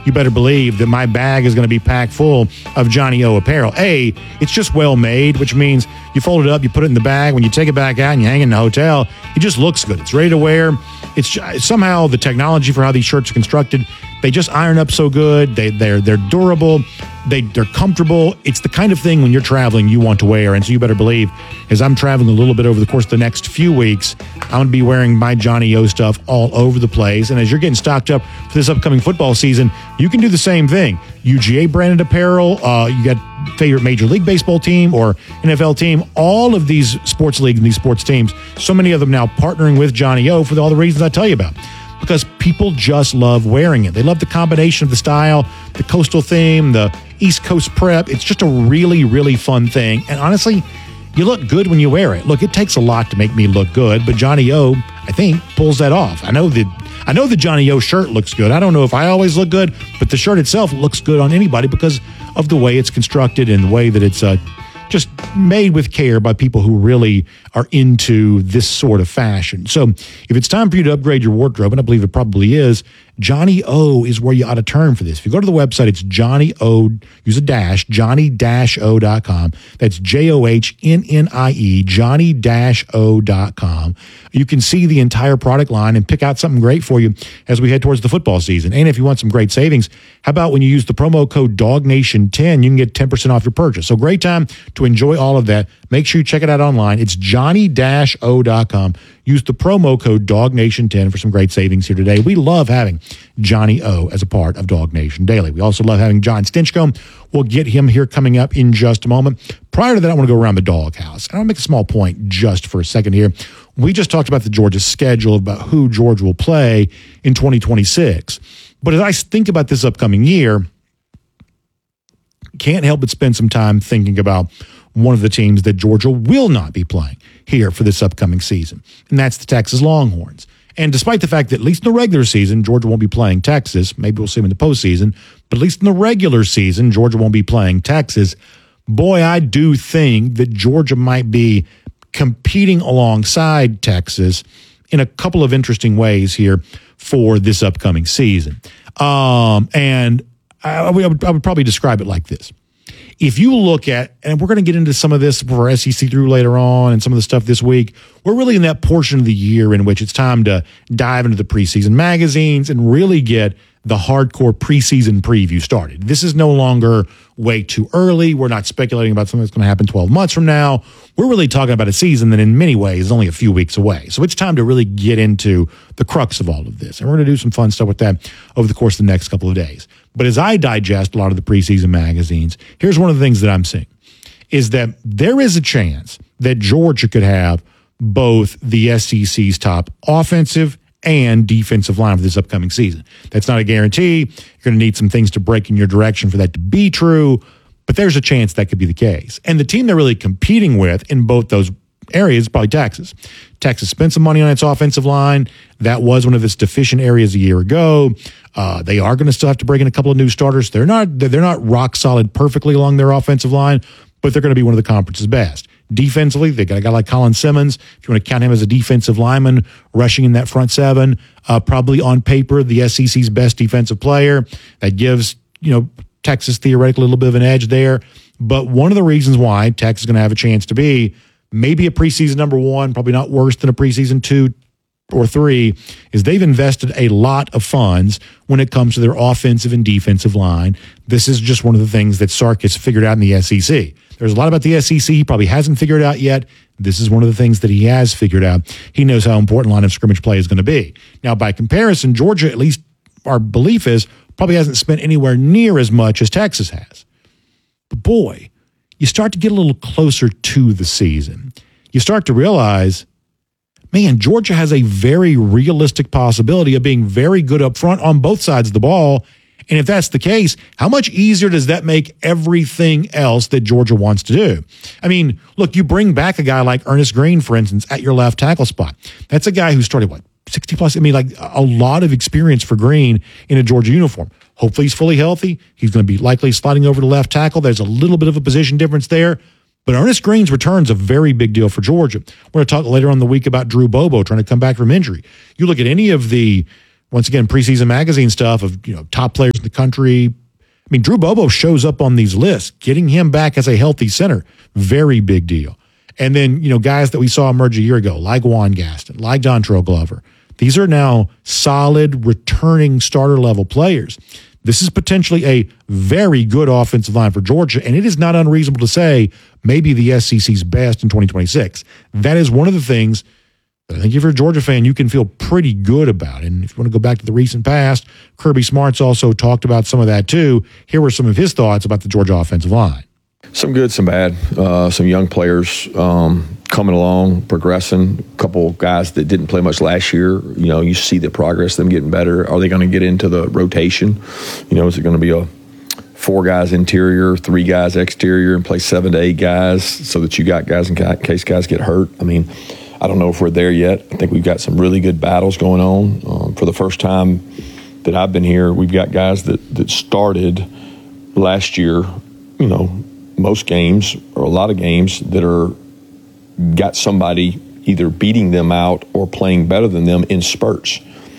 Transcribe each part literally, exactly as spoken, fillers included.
you better believe that my bag is going to be packed full of Johnny O apparel. A, it's just well made, which means you fold it up, you put it in the bag. When you take it back out and you hang it in the hotel, it just looks good. It's ready to wear. It's somehow the technology for how these shirts are constructed, they just iron up so good. They, they're they're durable. They, they're comfortable. It's the kind of thing when you're traveling you want to wear. And so you better believe, as I'm traveling a little bit over the course of the next few weeks, I'm going to be wearing my Johnny O stuff all over the place. And as you're getting stocked up for this upcoming football season, you can do the same thing. U G A branded apparel, uh, you got favorite Major League Baseball team or N F L team, all of these sports leagues and these sports teams, so many of them now partnering with Johnny O for all the reasons I tell you about. Because people just love wearing it. They love the combination of the style, the coastal theme, the East Coast prep. It's just a really, really fun thing. And honestly, you look good when you wear it. Look, it takes a lot to make me look good, but Johnny O, I think, pulls that off. I know the I know the Johnny O shirt looks good. I don't know if I always look good, but the shirt itself looks good on anybody because of the way it's constructed and the way that it's uh, just made with care by people who really are into this sort of fashion. So if it's time for you to upgrade your wardrobe, and I believe it probably is, Johnny O is where you ought to turn for this. If you go to the website, it's Johnny O, use a dash, johnny dash o dot com. That's J O H N N I E, johnny dash o dot com. You can see the entire product line and pick out something great for you as we head towards the football season. And if you want some great savings, how about when you use the promo code dog nation ten, you can get ten percent off your purchase. So great time to enjoy all of that. Make sure you check it out online. It's johnny dash o dot com. Use the promo code dog nation ten for some great savings here today. We love having Johnny O as a part of Dog Nation Daily. We also love having John Stinchcomb. We'll get him here coming up in just a moment. Prior to that, I want to go around the doghouse. And I'll make a small point just for a second here. We just talked about the Georgia schedule, about who Georgia will play in twenty twenty-six. But as I think about this upcoming year, can't help but spend some time thinking about one of the teams that Georgia will not be playing here for this upcoming season, and that's the Texas Longhorns. And despite the fact that at least in the regular season, Georgia won't be playing Texas, maybe we'll see them in the postseason, but at least in the regular season, Georgia won't be playing Texas. Boy, I do think that Georgia might be competing alongside Texas in a couple of interesting ways here for this upcoming season. Um, and I, I, would, I would probably describe it like this. If you look at, and we're going to get into some of this for our S E C through later on and some of the stuff this week, we're really in that portion of the year in which it's time to dive into the preseason magazines and really get the hardcore preseason preview started. This is no longer way too early. We're not speculating about something that's going to happen twelve months from now. We're really talking about a season that in many ways is only a few weeks away. So it's time to really get into the crux of all of this. And we're going to do some fun stuff with that over the course of the next couple of days. But as I digest a lot of the preseason magazines, here's one of the things that I'm seeing is that there is a chance that Georgia could have both the S E C's top offensive and defensive line for this upcoming season. That's not a guarantee. You're going to need some things to break in your direction for that to be true, but there's a chance that could be the case. And the team they're really competing with in both those areas is probably Texas. Texas spent some money on its offensive line. That was one of its deficient areas a year ago. Uh, they are going to still have to break in a couple of new starters. They're not, they're not rock solid perfectly along their offensive line, but they're going to be one of the conference's best. Defensively, they got a guy like Colin Simmons. If you want to count him as a defensive lineman, rushing in that front seven, uh, probably on paper the S E C's best defensive player. That gives, you know, Texas theoretically a little bit of an edge there. But one of the reasons why Texas is going to have a chance to be maybe a preseason number one, probably not worse than a preseason two or three, is they've invested a lot of funds when it comes to their offensive and defensive line. This is just one of the things that Sark has figured out in the S E C. There's a lot about the S E C he probably hasn't figured out yet. This is one of the things that he has figured out. He knows how important line of scrimmage play is going to be. Now, by comparison, Georgia, at least our belief is, probably hasn't spent anywhere near as much as Texas has. But boy, you start to get a little closer to the season. You start to realize, man, Georgia has a very realistic possibility of being very good up front on both sides of the ball. And if that's the case, how much easier does that make everything else that Georgia wants to do? I mean, look, you bring back a guy like Ernest Green, for instance, at your left tackle spot. That's a guy who started, what, sixty plus? I mean, like a lot of experience for Green in a Georgia uniform. Hopefully he's fully healthy. He's going to be likely sliding over to left tackle. There's a little bit of a position difference there. But Ernest Green's return is a very big deal for Georgia. We're going to talk later on in the week about Drew Bobo trying to come back from injury. You look at any of the once again, preseason magazine stuff of, you know, top players in the country. I mean, Drew Bobo shows up on these lists. Getting him back as a healthy center, very big deal. And then, you know, guys that we saw emerge a year ago, like Juan Gaston, like Dontrell Glover. These are now solid, returning starter-level players. This is potentially a very good offensive line for Georgia, and it is not unreasonable to say maybe the S E C's best in twenty twenty-six. That is one of the things that I think if you're a Georgia fan, you can feel pretty good about. And if you want to go back to the recent past, Kirby Smart's also talked about some of that too. Here were some of his thoughts about the Georgia offensive line. Some good, some bad. Uh, some young players um, coming along, progressing. A couple guys that didn't play much last year. You know, you see the progress, them getting better. Are they going to get into the rotation? You know, is it going to be a four guys interior, three guys exterior, and play seven to eight guys so that you got guys in case guys get hurt? I mean, I don't know if we're there yet. I think we've got some really good battles going on. Um, for the first time that I've been here, we've got guys that, that started last year, you know, most games or a lot of games that are got somebody either beating them out or playing better than them in spurts.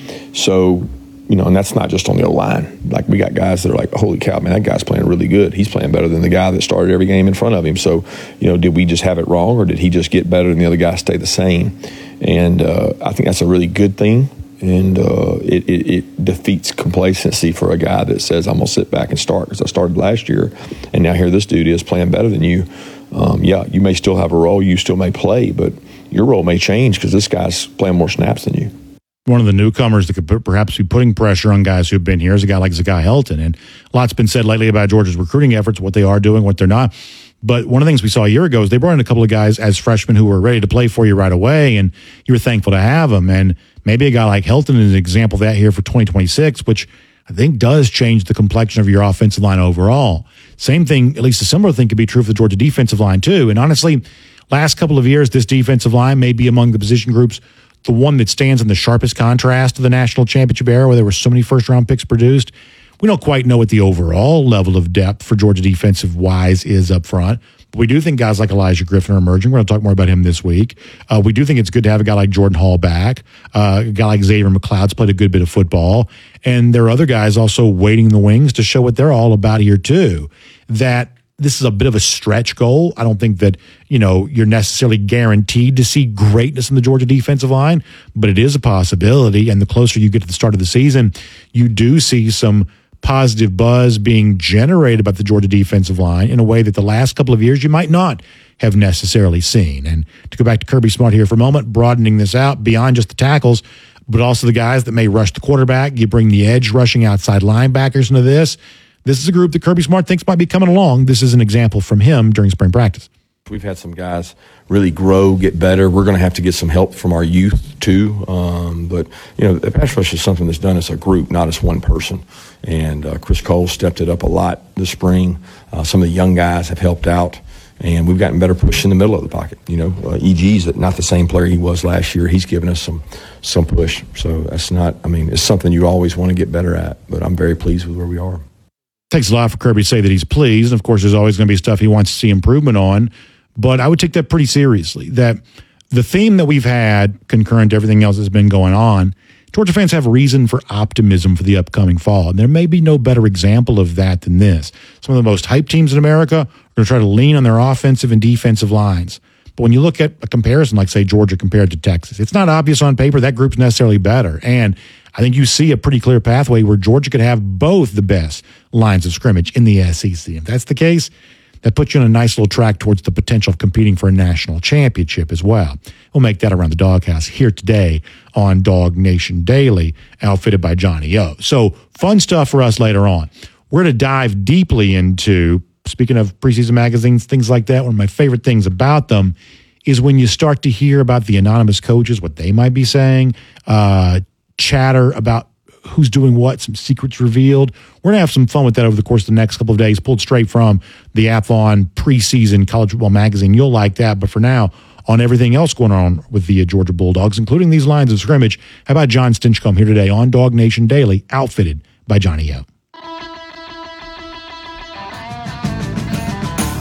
So, you know, and that's not just on the O-line. Like, we got guys that are like, holy cow, man, that guy's playing really good. He's playing better than the guy that started every game in front of him. So, you know, did we just have it wrong, or did he just get better and the other guy stay the same? And uh, I think that's a really good thing. And uh, it, it, it defeats complacency for a guy that says, I'm going to sit back and start because I started last year, and now here this dude is playing better than you. Um, yeah, you may still have a role, you still may play, but your role may change because this guy's playing more snaps than you. One of the newcomers that could perhaps be putting pressure on guys who've been here is a guy like Zakai Helton. And a lot's been said lately about Georgia's recruiting efforts, what they are doing, what they're not. But one of the things we saw a year ago is they brought in a couple of guys as freshmen who were ready to play for you right away, and you were thankful to have them. And maybe a guy like Helton is an example of that here for twenty twenty-six, which I think does change the complexion of your offensive line overall. Same thing, at least a similar thing could be true for the Georgia defensive line too. And honestly, last couple of years, this defensive line may be among the position groups the one that stands in the sharpest contrast to the national championship era where there were so many first-round picks produced. We don't quite know what the overall level of depth for Georgia defensive-wise is up front. But we do think guys like Elijah Griffin are emerging. We're going to talk more about him this week. Uh, we do think it's good to have a guy like Jordan Hall back. Uh, a guy like Xavier McLeod's played a good bit of football. And there are other guys also waiting in the wings to show what they're all about here too. That this is a bit of a stretch goal. I don't think that, you know, you're necessarily guaranteed to see greatness in the Georgia defensive line, but it is a possibility. And the closer you get to the start of the season, you do see some positive buzz being generated about the Georgia defensive line in a way that the last couple of years you might not have necessarily seen. And to go back to Kirby Smart here for a moment, broadening this out beyond just the tackles, but also the guys that may rush the quarterback. You bring the edge rushing outside linebackers into this. This is a group that Kirby Smart thinks might be coming along. This is an example from him during spring practice. We've had some guys really grow, get better. We're going to have to get some help from our youth too. Um, but, you know, the pass rush is something that's done as a group, not as one person. And uh, Chris Cole stepped it up a lot this spring. Uh, some of the young guys have helped out. And we've gotten better push in the middle of the pocket. You know, uh, E G's not the same player he was last year. He's given us some some push. So that's not, I mean, it's something you always want to get better at. But I'm very pleased with where we are. Takes a lot for Kirby to say that he's pleased. And of course, there's always going to be stuff he wants to see improvement on. But I would take that pretty seriously, that the theme that we've had concurrent to everything else that's been going on, Georgia fans have reason for optimism for the upcoming fall. And there may be no better example of that than this. Some of the most hyped teams in America are going to try to lean on their offensive and defensive lines. But when you look at a comparison like, say, Georgia compared to Texas, it's not obvious on paper that group's necessarily better. And I think you see a pretty clear pathway where Georgia could have both the best lines of scrimmage in the S E C. If that's the case, that puts you on a nice little track towards the potential of competing for a national championship as well. We'll make that around the doghouse here today on Dog Nation Daily, outfitted by Johnny O. So fun stuff for us later on. We're going to dive deeply into, speaking of preseason magazines, things like that, one of my favorite things about them is when you start to hear about the anonymous coaches, what they might be saying, uh, chatter about who's doing what, some secrets revealed. We're going to have some fun with that over the course of the next couple of days, pulled straight from the Athlon preseason college football magazine. You'll like that. But for now, on everything else going on with the Georgia Bulldogs, including these lines of scrimmage, how about John Stinchcomb here today on Dog Nation Daily, outfitted by Johnny O.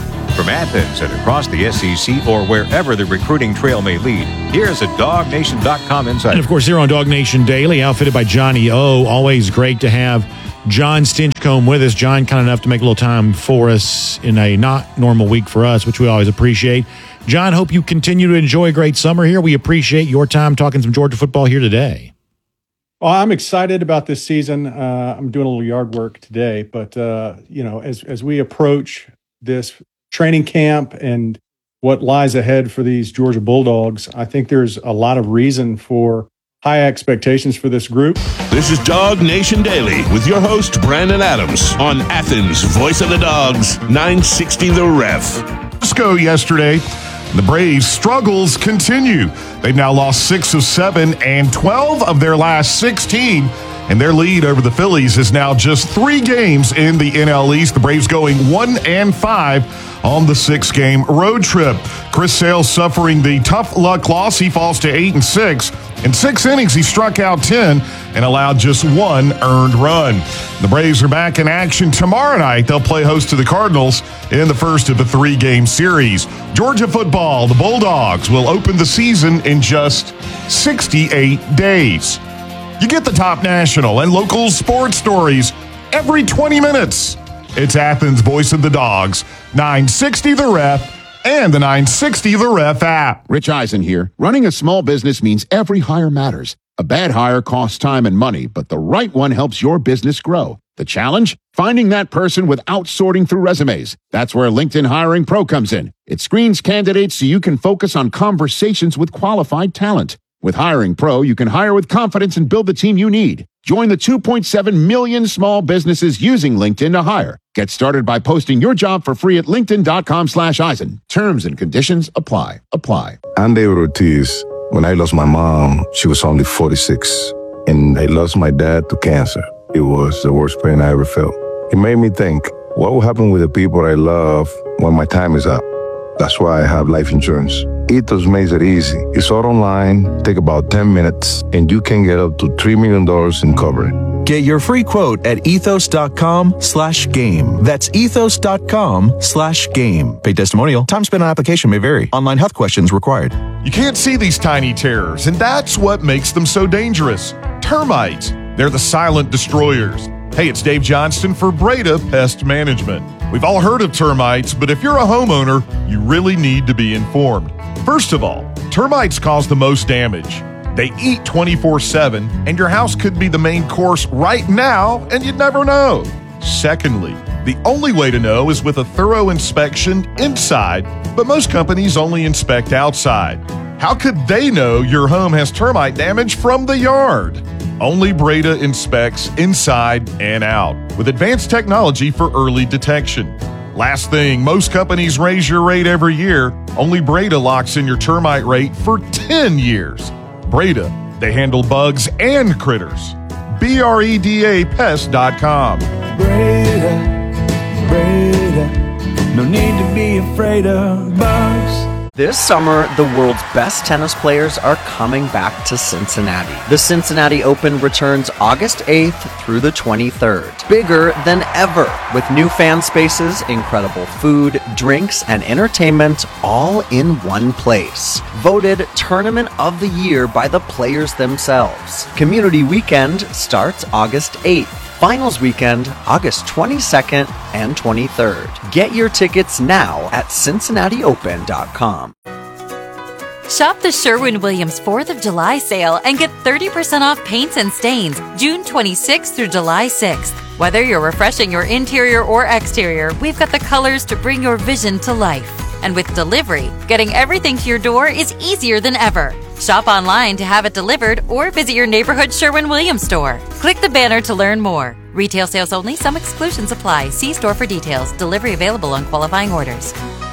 From Athens and across the S E C or wherever the recruiting trail may lead, here's a dog nation dot com insight. And of course, here on Dog Nation Daily, outfitted by Johnny O. Always great to have John Stinchcomb with us. John, kind enough to make a little time for us in a not normal week for us, which we always appreciate. John, hope you continue to enjoy a great summer here. We appreciate your time talking some Georgia football here today. Well, I'm excited about this season. Uh, I'm doing a little yard work today, but uh, you know, as as we approach this training camp and what lies ahead for these Georgia Bulldogs, I think there's a lot of reason for high expectations for this group. This is Dog Nation Daily with your host, Brandon Adams, on Athens, voice of the Dogs, nine sixty The Ref. Cisco yesterday, the Braves' struggles continue. They've now lost six of seven and twelve of their last sixteen, and their lead over the Phillies is now just three games in the N L East. The Braves going one and five on the six-game road trip. Chris Sale suffering the tough luck loss. He falls to eight and six. In six innings, he struck out ten and allowed just one earned run. The Braves are back in action tomorrow night. They'll play host to the Cardinals in the first of a three-game series. Georgia football, the Bulldogs, will open the season in just sixty-eight days. You get the top national and local sports stories every twenty minutes. It's Athens' voice of the Dogs, nine sixty The Ref, and the nine sixty The Ref app. Rich Eisen here. Running a small business means every hire matters. A bad hire costs time and money, but the right one helps your business grow. The challenge? Finding that person without sorting through resumes. That's where LinkedIn Hiring Pro comes in. It screens candidates so you can focus on conversations with qualified talent. With Hiring Pro, you can hire with confidence and build the team you need. Join the two point seven million small businesses using LinkedIn to hire. Get started by posting your job for free at linkedin.com slash Eisen. Terms and conditions apply. Apply. I'm David Ortiz. When I lost my mom, she was only forty-six. And I lost my dad to cancer. It was the worst pain I ever felt. It made me think, what will happen with the people I love when my time is up? That's why I have life insurance. Ethos makes it easy. It's all online, take about ten minutes, and you can get up to three million dollars in coverage. Get your free quote at ethos.com slash game. That's ethos.com slash game. Paid testimonial. Time spent on application may vary. Online health questions required. You can't see these tiny terrors, and that's what makes them so dangerous. Termites. They're the silent destroyers. Hey, it's Dave Johnston for Breda Pest Management. We've all heard of termites, but if you're a homeowner, you really need to be informed. First of all, termites cause the most damage. They eat twenty-four seven, and your house could be the main course right now, and you'd never know. Secondly, the only way to know is with a thorough inspection inside, but most companies only inspect outside. How could they know your home has termite damage from the yard? Only Breda inspects inside and out with advanced technology for early detection. Last thing, most companies raise your rate every year. Only Breda locks in your termite rate for ten years. Breda, they handle bugs and critters. B R E D A pest dot com. Breda, Breda, no need to be afraid of bugs. This summer, the world's best tennis players are coming back to Cincinnati. The Cincinnati Open returns August eighth through the twenty-third. Bigger than ever, with new fan spaces, incredible food, drinks, and entertainment all in one place. Voted Tournament of the Year by the players themselves. Community Weekend starts August eighth. Finals weekend, August twenty-second and twenty-third. Get your tickets now at cincinnati open dot com. Shop the Sherwin-Williams fourth of July sale and get thirty percent off paints and stains June twenty-sixth through July sixth. Whether you're refreshing your interior or exterior, we've got the colors to bring your vision to life. And with delivery, getting everything to your door is easier than ever. Shop online to have it delivered or visit your neighborhood Sherwin-Williams store. Click the banner to learn more. Retail sales only. Some exclusions apply. See store for details. Delivery available on qualifying orders.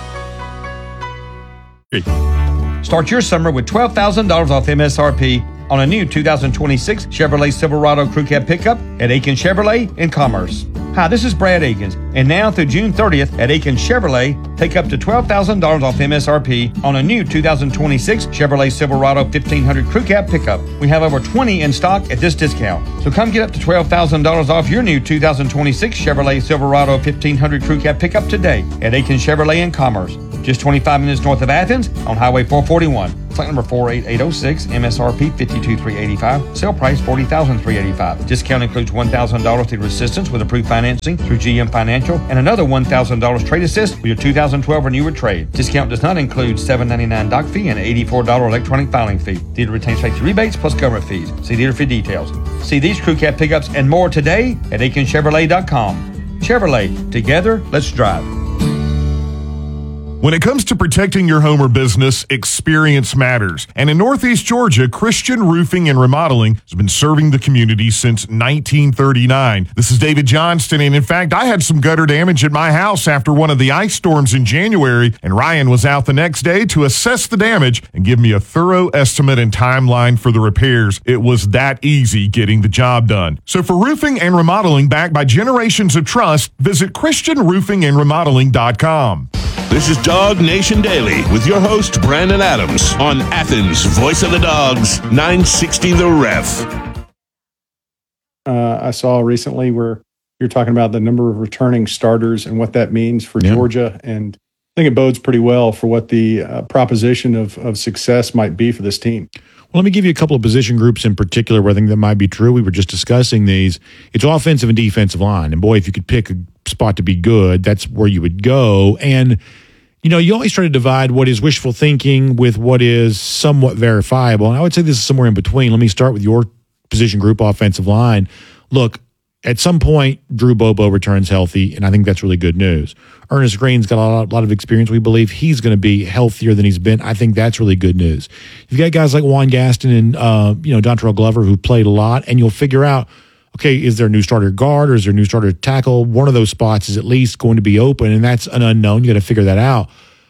Start your summer with twelve thousand dollars off M S R P on a new two thousand twenty-six Chevrolet Silverado Crew Cab pickup at Aiken Chevrolet in Commerce. Hi, this is Brad Akins, and now through June thirtieth at Akins Chevrolet, take up to twelve thousand dollars off M S R P on a new two thousand twenty-six Chevrolet Silverado fifteen hundred Crew Cab pickup. We have over twenty in stock at this discount. So come get up to twelve thousand dollars off your new two thousand twenty-six Chevrolet Silverado fifteen hundred Crew Cab pickup today at Akins Chevrolet in Commerce, just twenty-five minutes north of Athens on Highway four forty-one. Flight number four eight eight oh six, M S R P fifty-two thousand three hundred eighty-five, sale price forty thousand three hundred eighty-five dollars. Discount includes one thousand dollars through assistance with approved financing through G M Financial and another one thousand dollars trade assist with your two thousand twelve or newer trade. Discount does not include seven dollars and ninety-nine cents doc fee and eighty-four dollars electronic filing fee. Dealer retains factory rebates plus government fees. See dealer for details. See these Crew Cab pickups and more today at Akins Chevrolet dot com. Chevrolet, together, let's drive. When it comes to protecting your home or business, experience matters. And in Northeast Georgia, Christian Roofing and Remodeling has been serving the community since nineteen thirty-nine. This is David Johnston, and in fact, I had some gutter damage at my house after one of the ice storms in January, and Ryan was out the next day to assess the damage and give me a thorough estimate and timeline for the repairs. It was that easy getting the job done. So for roofing and remodeling backed by generations of trust, visit Christian Roofing and Remodeling dot com. This is Dog Nation Daily with your host, Brandon Adams, on Athens, Voice of the Dogs, nine sixty The Ref. Uh, I saw recently where you're talking about the number of returning starters and what that means for Yeah. Georgia. And I think it bodes pretty well for what the uh, proposition of, of success might be for this team. Well, let me give you a couple of position groups in particular where I think that might be true. We were just discussing these. It's offensive and defensive line. And boy, if you could pick a spot to be good, that's where you would go. And, you know, you always try to divide what is wishful thinking with what is somewhat verifiable. And I would say this is somewhere in between. Let me start with your position group, offensive line. Look, at some point, Drew Bobo returns healthy, and I think that's really good news. Ernest Green's got a lot, a lot of experience. We believe he's going to be healthier than he's been. I think that's really good news. You've got guys like Juan Gaston and uh, you know Dontrell Glover who played a lot, and you'll figure out, okay, is there a new starter guard or is there a new starter tackle? One of those spots is at least going to be open, and that's an unknown. You got to figure that out.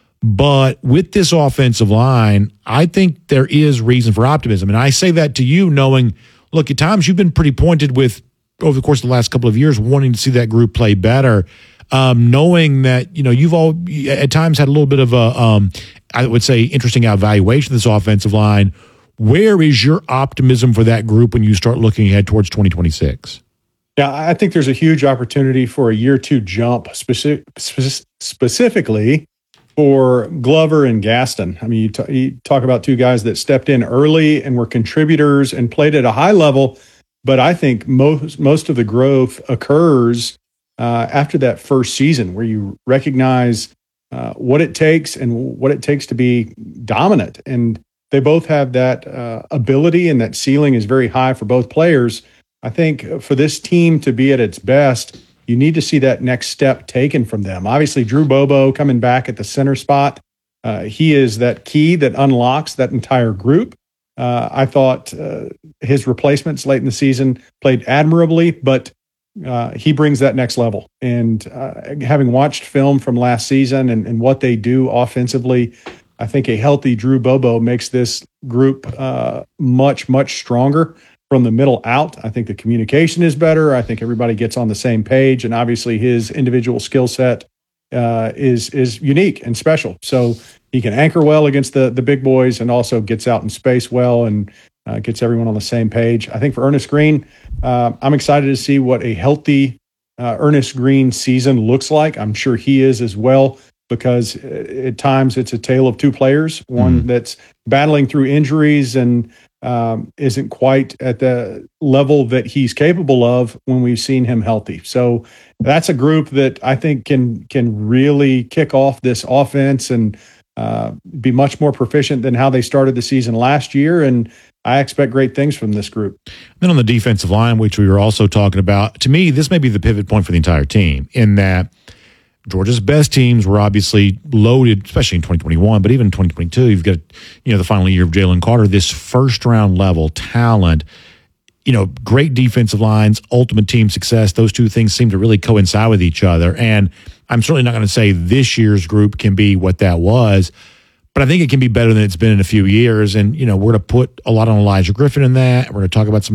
But with this offensive line, I think there is reason for optimism. And I say that to you knowing, look, at times you've been pretty pointed with, over the course of the last couple of years, wanting to see that group play better, um, knowing that, you know, you've all at times had a little bit of a, um, I would say, interesting evaluation of this offensive line. Where is your optimism for that group when you start looking ahead towards twenty twenty-six? Yeah, I think there's a huge opportunity for a year two jump, specific, spe- specifically for Glover and Gaston. I mean, you, t- you talk about two guys that stepped in early and were contributors and played at a high level. But I think most most of the growth occurs uh, after that first season, where you recognize uh, what it takes and what it takes to be dominant. And they both have that uh, ability, and that ceiling is very high for both players. I think for this team to be at its best, you need to see that next step taken from them. Obviously, Drew Bobo coming back at the center spot, uh, he is that key that unlocks that entire group. Uh, I thought uh, his replacements late in the season played admirably, but uh, he brings that next level. And uh, having watched film from last season and, and what they do offensively, I think a healthy Drew Bobo makes this group uh, much, much stronger from the middle out. I think the communication is better. I think everybody gets on the same page. And obviously his individual skill set uh, is is unique and special. So he can anchor well against the the big boys and also gets out in space well and uh, gets everyone on the same page. I think for Ernest Green, uh, I'm excited to see what a healthy uh, Ernest Green season looks like. I'm sure he is as well, because at times it's a tale of two players, one mm. that's battling through injuries and um, isn't quite at the level that he's capable of when we've seen him healthy. So that's a group that I think can can really kick off this offense and uh, be much more proficient than how they started the season last year. And I expect great things from this group. Then on the defensive line, which we were also talking about, to me, this may be the pivot point for the entire team, in that Georgia's best teams were obviously loaded, especially in twenty twenty-one, but even in twenty twenty-two, you've got, you know, the final year of Jalen Carter, this first round level talent, you know, great defensive lines, ultimate team success. Those two things seem to really coincide with each other. And I'm certainly not going to say this year's group can be what that was, but I think it can be better than it's been in a few years. And, you know, we're going to put a lot on Elijah Griffin in that. We're going to talk about some of these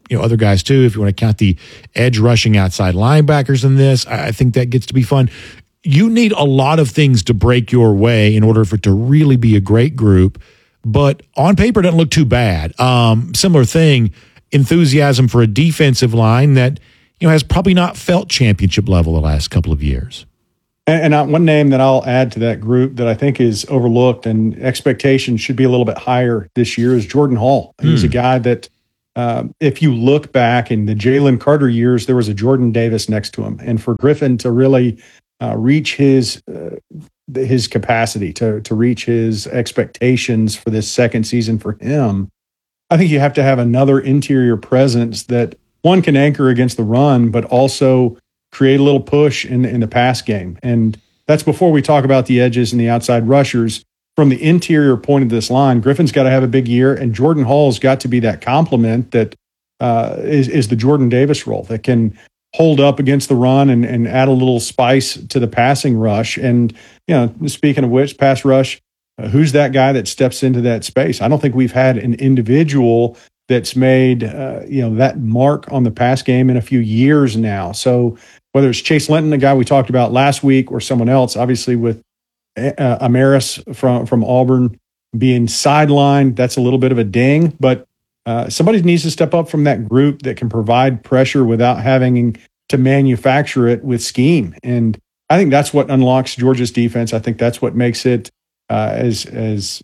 you know, other guys too. If you want to count the edge rushing outside linebackers in this, I think that gets to be fun. You need a lot of things to break your way in order for it to really be a great group. But on paper, it doesn't look too bad. Um, similar thing, enthusiasm for a defensive line that, you know, has probably not felt championship level the last couple of years. And, and one name that I'll add to that group that I think is overlooked and expectations should be a little bit higher this year is Jordan Hall. He's Hmm. a guy that, um, if you look back in the Jalen Carter years, there was a Jordan Davis next to him. And for Griffin to really uh, reach his uh, his capacity, to to reach his expectations for this second season for him, I think you have to have another interior presence that, one, can anchor against the run, but also create a little push in, in the pass game. And that's before we talk about the edges and the outside rushers. From the interior point of this line, Griffin's got to have a big year, and Jordan Hall's got to be that complement that uh, is, is the Jordan Davis role that can hold up against the run and, and add a little spice to the passing rush. And, you know, speaking of which, pass rush, uh, who's that guy that steps into that space? I don't think we've had an individual that's made, uh, you know, that mark on the pass game in a few years now. So whether it's Chase Linton, the guy we talked about last week, or someone else, obviously with uh, Amaris from, from Auburn being sidelined, that's a little bit of a ding, but uh, somebody needs to step up from that group that can provide pressure without having to manufacture it with scheme. And I think that's what unlocks Georgia's defense. I think that's what makes it uh, as, as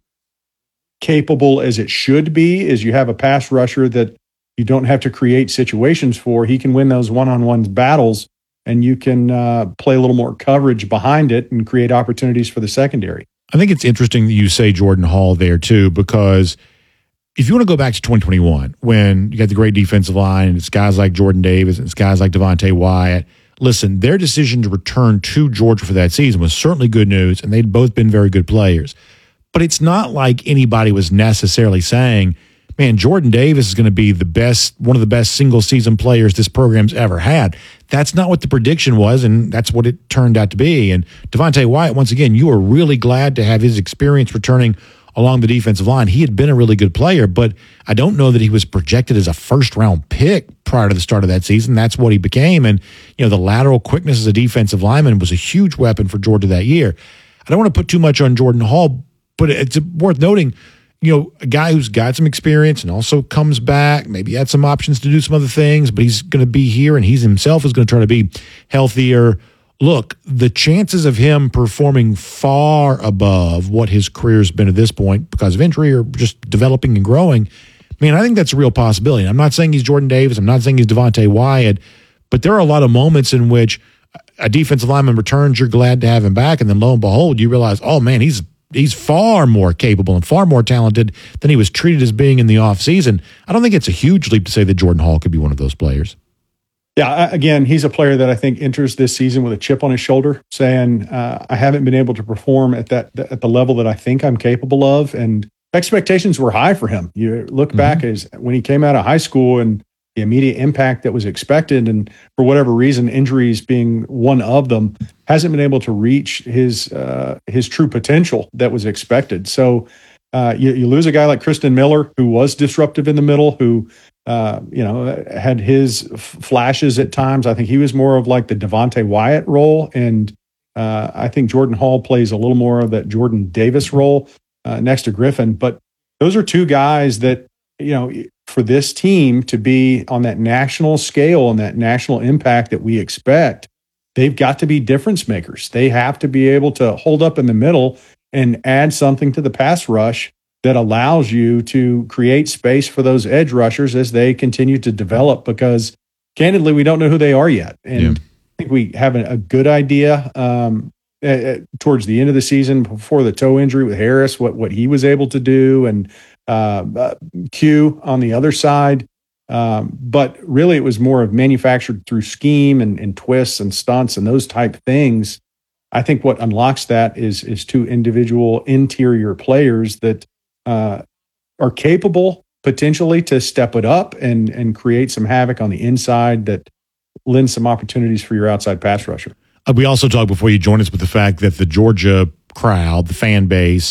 capable as it should be, is you have a pass rusher that you don't have to create situations for. He can win those one-on-one battles, and you can uh, play a little more coverage behind it and create opportunities for the secondary. I think it's interesting that you say Jordan Hall there too, because if you want to go back to twenty twenty-one, when you got the great defensive line, and it's guys like Jordan Davis and it's guys like Devontae Wyatt, listen, their decision to return to Georgia for that season was certainly good news, and they'd both been very good players. But it's not like anybody was necessarily saying, man, Jordan Davis is going to be the best, one of the best single-season players this program's ever had. That's not what the prediction was, and that's what it turned out to be. And Devontae Wyatt, once again, you were really glad to have his experience returning along the defensive line. He had been a really good player, but I don't know that he was projected as a first-round pick prior to the start of that season. That's what he became. And, you know, the lateral quickness as a defensive lineman was a huge weapon for Georgia that year. I don't want to put too much on Jordan Hall, but it's worth noting, you know, a guy who's got some experience and also comes back, maybe had some options to do some other things, but he's going to be here and he's himself is going to try to be healthier. Look, the chances of him performing far above what his career's been at this point because of injury or just developing and growing, I mean, I think that's a real possibility. I'm not saying he's Jordan Davis. I'm not saying he's Devontae Wyatt, but there are a lot of moments in which a defensive lineman returns, you're glad to have him back, and then lo and behold, you realize, oh, man, he's he's far more capable and far more talented than he was treated as being in the offseason. I don't think it's a huge leap to say that Jordan Hall could be one of those players. Yeah, again, he's a player that I think enters this season with a chip on his shoulder, saying, uh, I haven't been able to perform at that at the level that I think I'm capable of. And expectations were high for him. You look mm-hmm. back as when he came out of high school and the immediate impact that was expected, and for whatever reason, injuries being one of them, hasn't been able to reach his uh, his true potential that was expected. So uh, you, you lose a guy like Kristen Miller, who was disruptive in the middle, who uh, you know had his f- flashes at times. I think he was more of like the Devontae Wyatt role, and uh, I think Jordan Hall plays a little more of that Jordan Davis role uh, next to Griffin. But those are two guys that, you know, for this team to be on that national scale and that national impact that we expect, they've got to be difference makers. They have to be able to hold up in the middle and add something to the pass rush that allows you to create space for those edge rushers as they continue to develop, because candidly, we don't know who they are yet. And yeah. I think we have a, a good idea um, uh, towards the end of the season before the toe injury with Harris, what, what he was able to do, and Uh, uh, Q on the other side. Um, but really it was more of manufactured through scheme and, and twists and stunts and those type things. I think what unlocks that is, is two individual interior players that uh, are capable potentially to step it up and, and create some havoc on the inside that lends some opportunities for your outside pass rusher. Uh, we also talked before you joined us with the fact that the Georgia crowd, the fan base,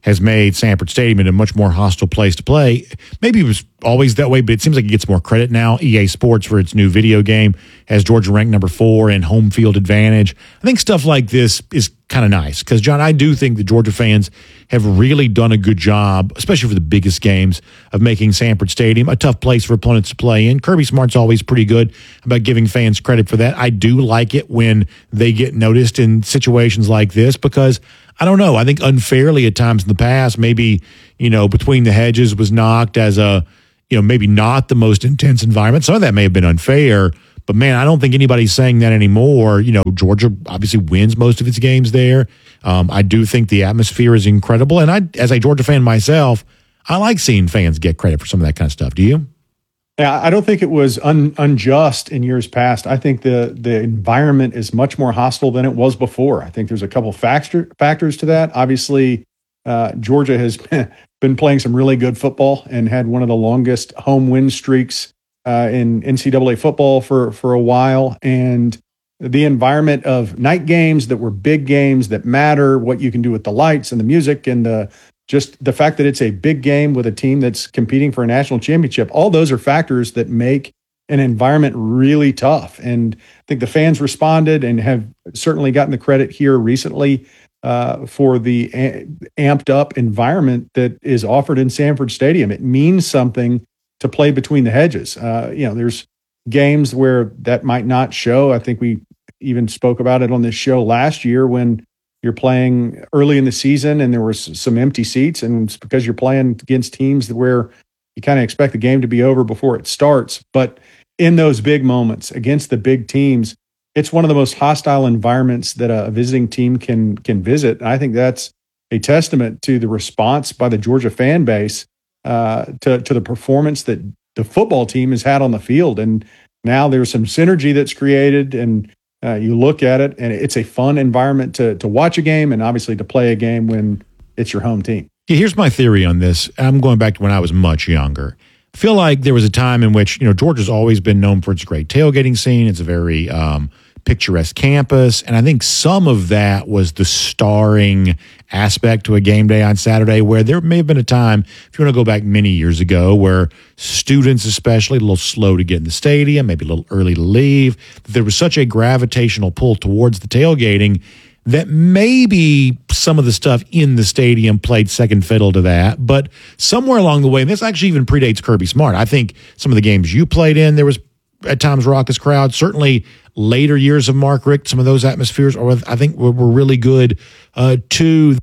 has made Sanford Stadium a much more hostile place to play. Maybe it was always that way, but it seems like it gets more credit now. E A Sports, for its new video game, has Georgia ranked number four in home field advantage. I think stuff like this is kind of nice because, John, I do think the Georgia fans have really done a good job, especially for the biggest games, of making Sanford Stadium a tough place for opponents to play in. Kirby Smart's always pretty good about giving fans credit for that. I do like it when they get noticed in situations like this because, I don't know, I think unfairly at times in the past, maybe, you know, Between the Hedges was knocked as a, you know, maybe not the most intense environment. Some of that may have been unfair, but man, I don't think anybody's saying that anymore. You know, Georgia obviously wins most of its games there. Um, I do think the atmosphere is incredible. And I, as a Georgia fan myself, I like seeing fans get credit for some of that kind of stuff. Do you? Yeah, I don't think it was un, unjust in years past. I think the the environment is much more hostile than it was before. I think there's a couple factor, factors to that. Obviously, uh, Georgia has been playing some really good football and had one of the longest home win streaks uh, in N C double A football for, for a while. And the environment of night games that were big games that matter, what you can do with the lights and the music and the just the fact that it's a big game with a team that's competing for a national championship, all those are factors that make an environment really tough. And I think the fans responded and have certainly gotten the credit here recently uh, for the a- amped up environment that is offered in Sanford Stadium. It means something to play Between the Hedges. Uh, you know, there's games where that might not show. I think we even spoke about it on this show last year when you're playing early in the season and there were some empty seats, and it's because you're playing against teams where you kind of expect the game to be over before it starts. But in those big moments against the big teams, it's one of the most hostile environments that a visiting team can can visit. And I think that's a testament to the response by the Georgia fan base uh, to, to the performance that the football team has had on the field. And now there's some synergy that's created, and Uh, you look at it, and it's a fun environment to to watch a game and obviously to play a game when it's your home team. Yeah, here's my theory on this. I'm going back to when I was much younger. I feel like there was a time in which, you know, Georgia's always been known for its great tailgating scene. It's a very um, picturesque campus. And I think some of that was the starring aspect to a game day on Saturday, where there may have been a time, if you want to go back many years ago, where students especially, a little slow to get in the stadium, maybe a little early to leave. There was such a gravitational pull towards the tailgating that maybe some of the stuff in the stadium played second fiddle to that. But somewhere along the way, and this actually even predates Kirby Smart, I think some of the games you played in, there was at times raucous crowds. Certainly later years of Mark Richt, some of those atmospheres, or I think were, were really good uh, too.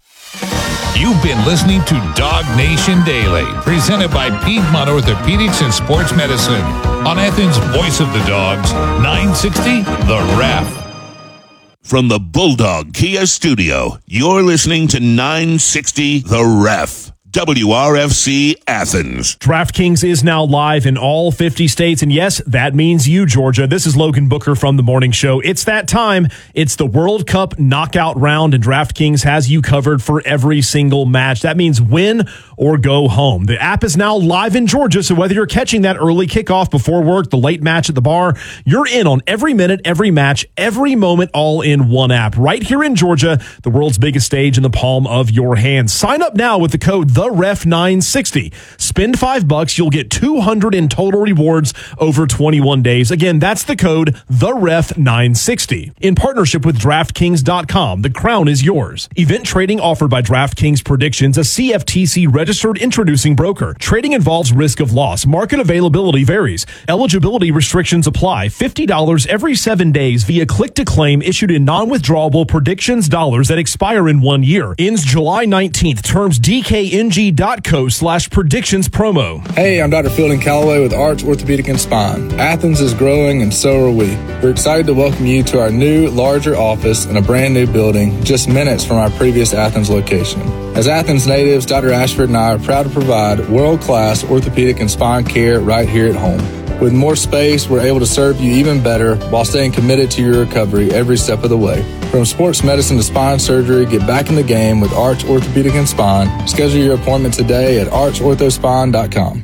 You've been listening to Dog Nation Daily, presented by Piedmont Orthopedics and Sports Medicine on Athens' Voice of the Dogs, nine sixty The Ref. From the Bulldog Kia Studio, you're listening to nine sixty The Ref. W R F C Athens. DraftKings is now live in all fifty states, and yes, that means you, Georgia. This is Logan Booker from The Morning Show. It's that time. It's the World Cup knockout round, and DraftKings has you covered for every single match. That means win or go home. The app is now live in Georgia, so whether you're catching that early kickoff before work, the late match at the bar, you're in on every minute, every match, every moment, all in one app. Right here in Georgia, the world's biggest stage in the palm of your hand. Sign up now with the code The Ref nine sixty. Spend five bucks, you'll get two hundred in total rewards over twenty-one days. Again, that's the code The Ref nine sixty. In partnership with DraftKings dot com, the crown is yours. Event trading offered by DraftKings Predictions, a C F T C registered introducing broker. Trading involves risk of loss. Market availability varies. Eligibility restrictions apply. fifty dollars every seven days via click to claim, issued in non-withdrawable predictions dollars that expire in one year. Ends July nineteenth. Terms D K N G dot co slash predictions promo. Hey, I'm Doctor Fielding Calloway with Arch Orthopedic and Spine. Athens is growing, and so are we. We're excited to welcome you to our new, larger office in a brand new building just minutes from our previous Athens location. As Athens natives, Doctor Ashford and I are proud to provide world-class orthopedic and spine care right here at home. With more space, we're able to serve you even better while staying committed to your recovery every step of the way. From sports medicine to spine surgery, get back in the game with Arch Orthopedic and Spine. Schedule your appointment today at arch ortho spine dot com.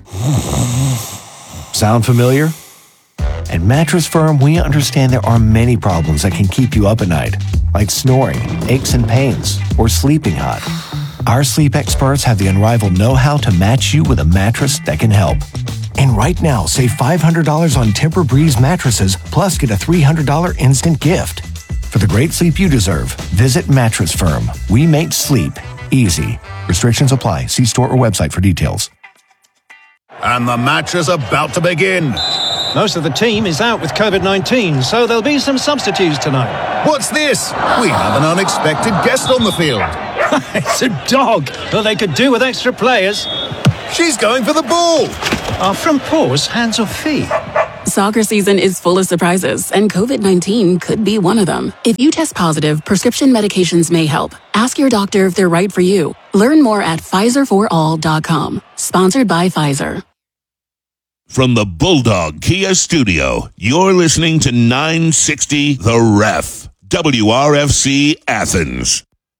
Sound familiar? At Mattress Firm, we understand there are many problems that can keep you up at night, like snoring, aches and pains, or sleeping hot. Our sleep experts have the unrivaled know-how to match you with a mattress that can help. And right now, save five hundred dollars on Tempur-Breeze mattresses, plus get a three hundred dollars instant gift. For the great sleep you deserve, visit Mattress Firm. We make sleep easy. Restrictions apply. See store or website for details. And the match is about to begin. Most of the team is out with COVID nineteen, so there'll be some substitutes tonight. What's this? We have an unexpected guest on the field. It's a dog. Well, they could do with extra players. She's going for the ball. Are from paws, hands or feet? Soccer season is full of surprises, and COVID nineteen could be one of them. If you test positive, prescription medications may help. Ask your doctor if they're right for you. Learn more at Pfizer for all dot com. Sponsored by Pfizer. From the Bulldog Kia Studio, you're listening to nine sixty The Ref, W R F C Athens.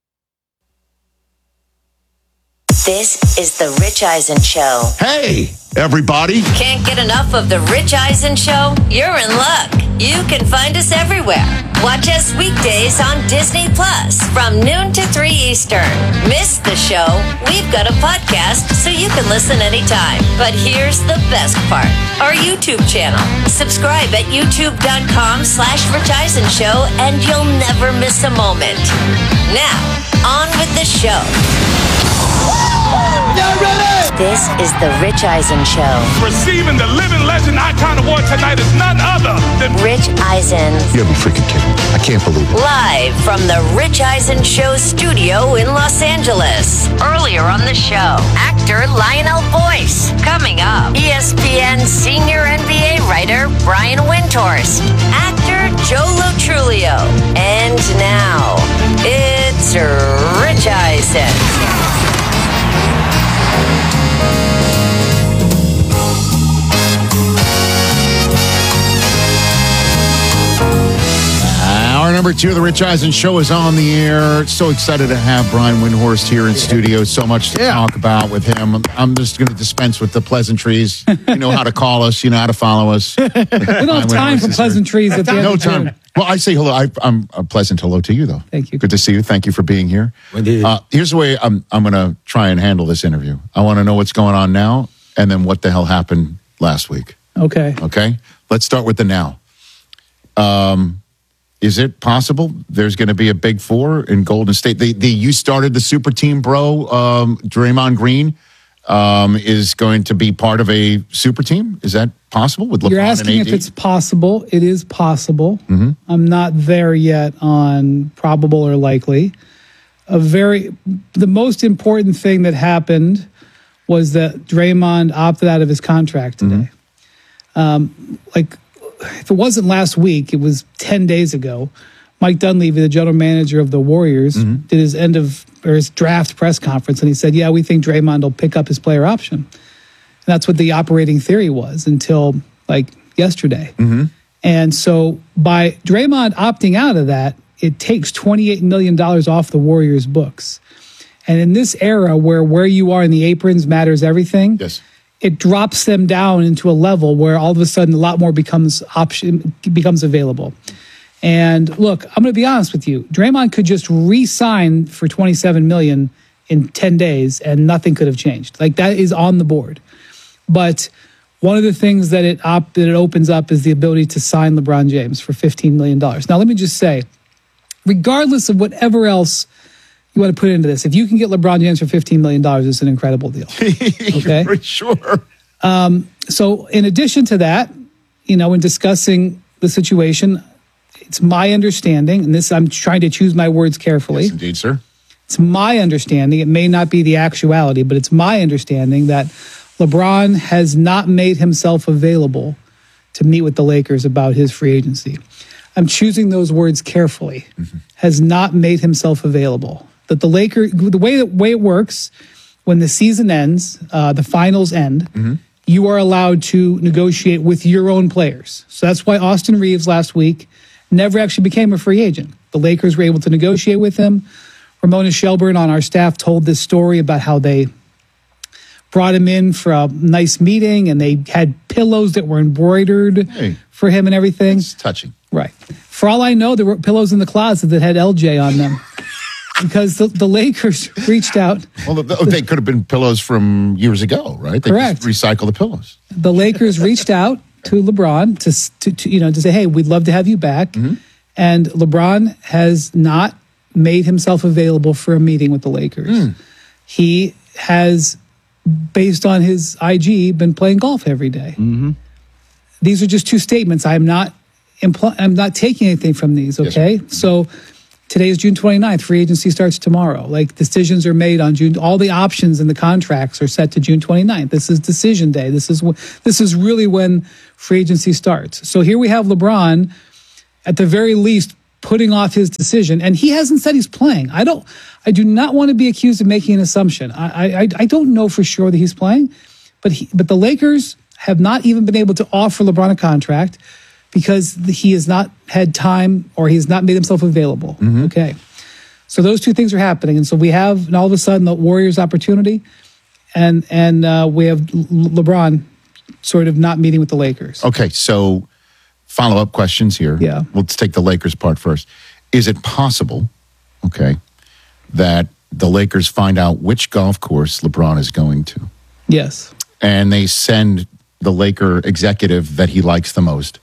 This is the Rich Eisen Show. Hey, everybody. Can't get enough of the Rich Eisen Show? You're in luck. You can find us everywhere. Watch us weekdays on Disney Plus from noon to three Eastern. Miss the show? We've got a podcast so you can listen anytime. But here's the best part. Our YouTube channel. Subscribe at youtube.com slash Rich Eisen Show and you'll never miss a moment. Now, on with the show. Get ready! This is the Rich Eisen Show. Receiving the living legend icon award tonight is none other than Rich Eisen. You have a freaking kidding. I can't believe it. Live from the Rich Eisen Show studio in Los Angeles. Earlier on the show, actor Lionel Boyce. Coming up, E S P N senior N B A writer Brian Windhorst. Actor Joe Lo Truglio. And now, it's Rich Eisen. Hour number two of the Rich Eisen Show is on the air. So excited to have Brian Windhorst here in studio. So much to yeah. talk about with him. I'm just going to dispense with the pleasantries. You know how to call us. You know how to follow us. We don't have time for pleasantries at the end no of time. June. Well, I say hello. I, I'm a pleasant hello to you, though. Thank you. Good to see you. Thank you for being here. Uh, here's the way I'm, I'm going to try and handle this interview. I want to know what's going on now and then what the hell happened last week. Okay. Okay? Let's start with the now. Um... Is it possible there's going to be a big four in Golden State? The, the you started the super team, bro. Um, Draymond Green um, is going to be part of a super team. Is that possible with LeBron You're asking and A D? If it's possible. It is possible. Mm-hmm. I'm not there yet on probable or likely. A very the most important thing that happened was that Draymond opted out of his contract today. Mm-hmm. Um, like. If it wasn't last week, it was ten days ago. Mike Dunleavy, the general manager of the Warriors, mm-hmm. did his end of or his draft press conference, and he said, "Yeah, we think Draymond will pick up his player option." And that's what the operating theory was until like yesterday. Mm-hmm. And so, by Draymond opting out of that, it takes twenty-eight million dollars off the Warriors' books. And in this era, where where you are in the aprons matters everything. Yes. It drops them down into a level where all of a sudden a lot more becomes option becomes available. And look, I'm going to be honest with you. Draymond could just re-sign for twenty-seven million dollars in ten days and nothing could have changed. Like that is on the board. But one of the things that it op- that it opens up is the ability to sign LeBron James for fifteen million dollars. Now, let me just say, regardless of whatever else you want to put into this, if you can get LeBron James for fifteen million dollars, it's an incredible deal. Okay? For sure. Um, so in addition to that, you know, in discussing the situation, it's my understanding, and this I'm trying to choose my words carefully. Yes, indeed, sir. It's my understanding, it may not be the actuality, but it's my understanding that LeBron has not made himself available to meet with the Lakers about his free agency. I'm choosing those words carefully. Mm-hmm. Has not made himself available. That the Lakers, the way that way it works, when the season ends, uh, the finals end, mm-hmm. you are allowed to negotiate with your own players. So that's why Austin Reeves last week never actually became a free agent. The Lakers were able to negotiate with him. Ramona Shelburne on our staff told this story about how they brought him in for a nice meeting and they had pillows that were embroidered hey, for him and everything. It's touching. Right. For all I know, there were pillows in the closet that had L J on them. because the, the Lakers reached out. Well, they could have been pillows from years ago, right? They Correct. Just recycle the pillows. The Lakers reached out to LeBron to, to, to you know to say, hey, we'd love to have you back. Mm-hmm. And LeBron has not made himself available for a meeting with the Lakers. Mm. He has, based on his I G, been playing golf every day. Mm-hmm. These are just two statements. I'm not impl- I'm not taking anything from these, okay? Yes, so today is June twenty-ninth. Free agency starts tomorrow. Like, decisions are made on June. All the options in the contracts are set to June twenty-ninth. This is decision day. This is wh- this is really when free agency starts. So here we have LeBron, at the very least, putting off his decision, and he hasn't said he's playing. I don't. I do not want to be accused of making an assumption. I I, I don't know for sure that he's playing, but he, but the Lakers have not even been able to offer LeBron a contract because he has not had time or he has not made himself available. Mm-hmm. Okay. So those two things are happening. And so we have, and all of a sudden, the Warriors' opportunity, and and uh, we have Le- LeBron sort of not meeting with the Lakers. Okay, so follow-up questions here. Yeah. Let's take the Lakers part first. Is it possible, okay, that the Lakers find out which golf course LeBron is going to? Yes. And they send the Laker executive that he likes the most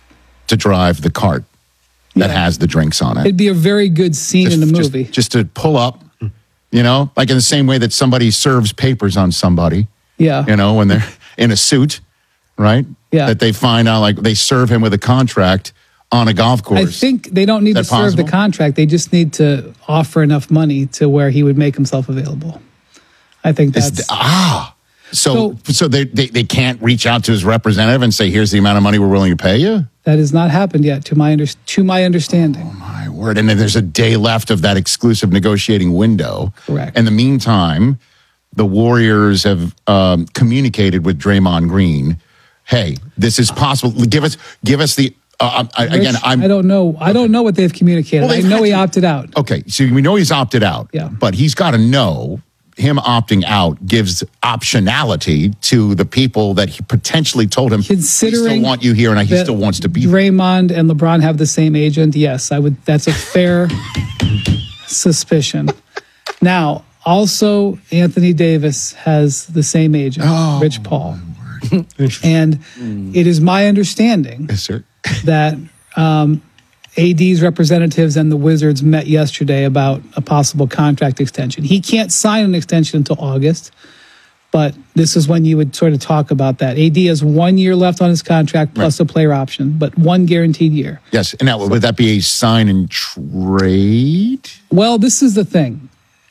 to drive the cart that has the drinks on it. It'd be a very good scene Just- in the just- movie. Just, to pull up, you know, like in the same way that somebody serves papers on somebody, Yeah. you know, when they're in a suit, right? Yeah. That they find out, like, they serve him with a contract on a golf course. I think they don't need to Is that serve the possible? contract. They just need to offer enough money to where he would make himself available. I think Is that's th- ah. So, so, they, they they can't reach out to his representative and say, "Here's the amount of money we're willing to pay you." that has not happened yet, to my under, to my understanding. My word! And then there's a day left of that exclusive negotiating window. Correct. In the meantime, the Warriors have um, communicated with Draymond Green. Hey, this is possible. Give us give us the uh, I, Rich, again. I'm I don't know. I don't know what they've communicated. Well, I they've know had he to- opted out. Okay, so we know he's opted out. Yeah. But he's got to know him opting out gives optionality to the people that he potentially told him, Considering we still want you here and he that still wants to be. Draymond and LeBron have the same agent. Yes, I would. That's a fair suspicion. Now, also, Anthony Davis has the same agent, Oh, Rich Paul. And it is my understanding Yes, sir. that um, A D's representatives and the Wizards met yesterday about a possible contract extension. He can't sign an extension until August, but this is when you would sort of talk about that. A D has one year left on his contract plus a player option, but one guaranteed year. Yes, and now would that be a sign and trade? Well, this is the thing.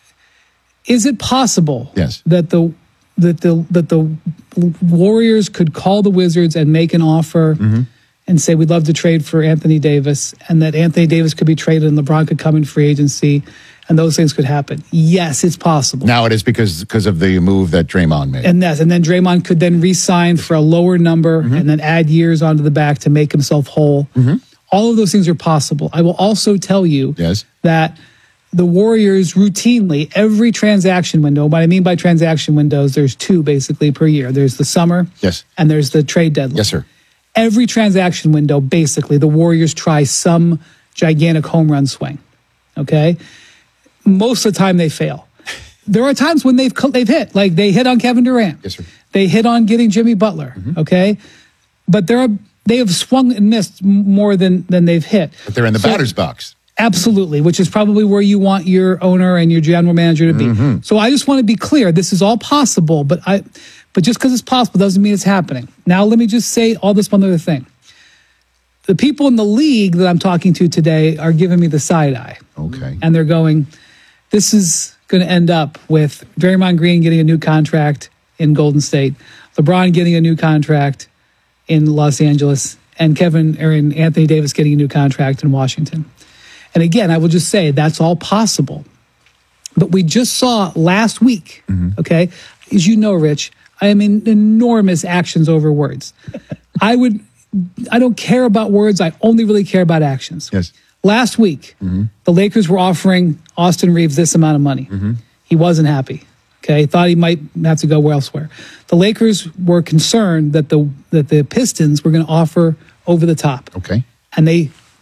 Is it possible Yes. that the that the that the Warriors could call the Wizards and make an offer Mm-hmm. and say we'd love to trade for Anthony Davis, and that Anthony Davis could be traded and LeBron could come in free agency, and those things could happen? Yes, it's possible. Now it is because because of the move that Draymond made. And that's and then Draymond could then re-sign for a lower number Mm-hmm. and then add years onto the back to make himself whole. All of those things are possible. I will also tell you Yes. that the Warriors routinely, every transaction window, what I mean by transaction windows, there's two basically per year. There's the summer Yes. and there's the trade deadline. Yes, sir. Every transaction window, basically, the Warriors try some gigantic home run swing. Okay? Most of the time they fail. There are times when they've they've hit, like they hit on Kevin Durant. Yes, sir. They hit on getting Jimmy Butler. Okay? But there are they have swung and missed m- more than than they've hit. But they're in the So- batter's box. Absolutely, which is probably where you want your owner and your general manager to be. Mm-hmm. So I just want to be clear: this is all possible, but I, but just because it's possible doesn't mean it's happening. Now, let me just say all this one other thing: the people in the league that I'm talking to today are giving me the side eye, Okay. and they're going, "This is going to end up with Draymond Green getting a new contract in Golden State, LeBron getting a new contract in Los Angeles, and Kevin or in Anthony Davis getting a new contract in Washington." And again, I will just say that's all possible. But we just saw last week, okay, as you know, Rich, I am in enormous actions over words. I would, I don't care about words. I only really care about actions. Yes. Last week, the Lakers were offering Austin Reeves this amount of money. He wasn't happy. Okay, thought he might have to go elsewhere. The Lakers were concerned that the that the Pistons were going to offer over the top. Okay. And they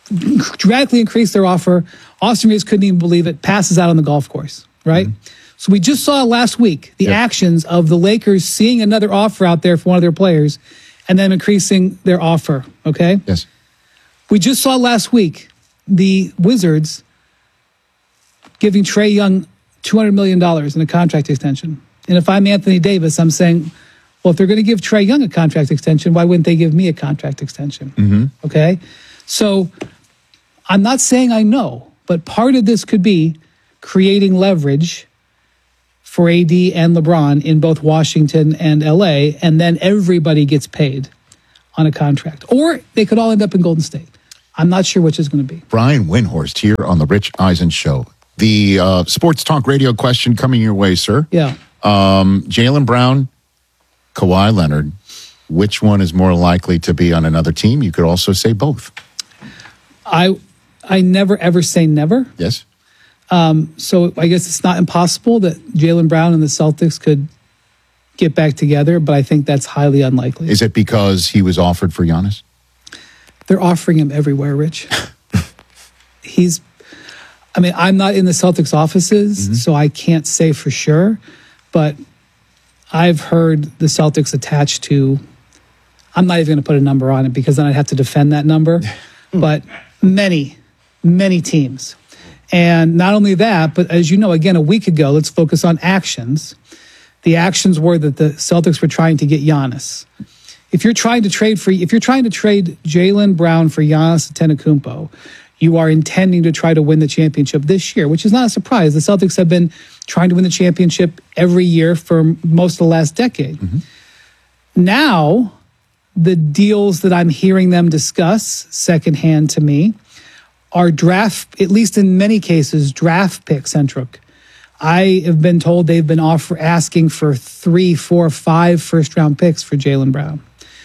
dramatically increase their offer. Austin Reeves couldn't even believe it. Passes out on the golf course, right? Mm-hmm. So we just saw last week the yep. actions of the Lakers seeing another offer out there for one of their players and then increasing their offer, okay? Yes. We just saw last week the Wizards giving Trae Young two hundred million dollars in a contract extension. And if I'm Anthony Davis, I'm saying, well, if they're going to give Trae Young a contract extension, why wouldn't they give me a contract extension? Mm-hmm. Okay? So I'm not saying I know, but part of this could be creating leverage for A D and LeBron in both Washington and L A, and then everybody gets paid on a contract. Or they could all end up in Golden State. I'm not sure which is going to be. Brian Windhorst here on the Rich Eisen Show. The uh, Sports Talk Radio question coming your way, sir. Yeah. Um, Jaylen Brown, Kawhi Leonard, which one is more likely to be on another team? You could also say both. I I never, ever say never. Yes. Um, so I guess it's not impossible that Jaylen Brown and the Celtics could get back together, but I think that's highly unlikely. Is it because he was offered for Giannis? They're offering him everywhere, Rich. He's, I mean, I'm not in the Celtics offices, mm-hmm. so I can't say for sure, but I've heard the Celtics attached to, I'm not even going to put a number on it because then I'd have to defend that number, but many, many teams. And not only that, but as you know, again, a week ago, let's focus on actions. The actions were that the Celtics were trying to get Giannis. If you're trying to trade for, if you're trying to trade Jaylen Brown for Giannis Antetokounmpo, you are intending to try to win the championship this year, which is not a surprise. The Celtics have been trying to win the championship every year for most of the last decade. Mm-hmm. Now, the deals that I'm hearing them discuss secondhand to me are draft, at least in many cases, draft pick centric. I have been told they've been offer, asking for three, four, five first round picks for Jaylen Brown,